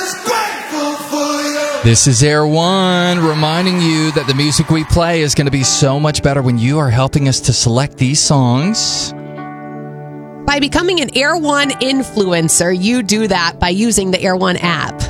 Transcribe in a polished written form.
This is Air One, reminding you that the music we play is going to be so much better when you are helping us to select these songs. By becoming an Air One influencer, you do that by using the Air One app.